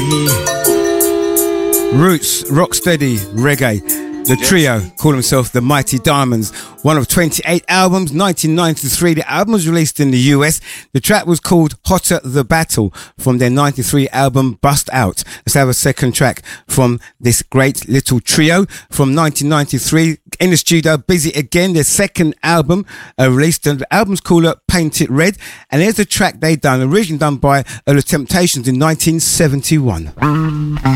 Roots, rocksteady, reggae. The trio call themselves the Mighty Diamonds. One of 28 albums, 1993. The album was released in the US. The track was called Hotter the Battle from their 93 album Bust Out. Let's have a second track from this great little trio from 1993. In the studio, Busy Again, their second album released. The album's called Paint It Red. And here's the track they done, originally done by The Temptations in 1971.